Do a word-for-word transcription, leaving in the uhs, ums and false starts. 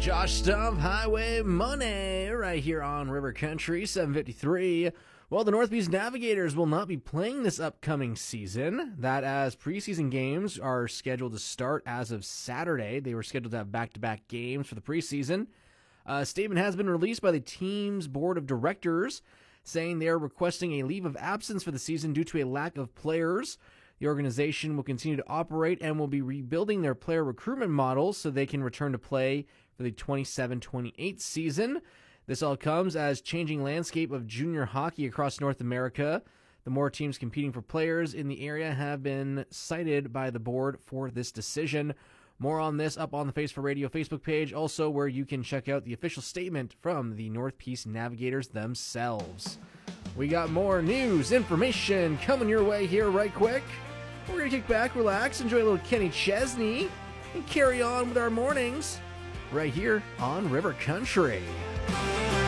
Josh Stump, Highway Money, right here on River Country, seven fifty-three. Well, the Northeast Navigators will not be playing this upcoming season. That as preseason games are scheduled to start as of Saturday. They were scheduled to have back-to-back games for the preseason. A statement has been released by the team's board of directors saying they are requesting a leave of absence for the season due to a lack of players. The organization will continue to operate and will be rebuilding their player recruitment models so they can return to play for the twenty-seven twenty-eight season. This all comes as changing landscape of junior hockey across North America. The more teams competing for players in the area have been cited by the board for this decision. More on this up on the Face for Radio Facebook page, also where you can check out the official statement from the Northeast Navigators themselves. We got more news, information coming your way here right quick. We're going to kick back, relax, enjoy a little Kenny Chesney, and carry on with our mornings right here on River Country.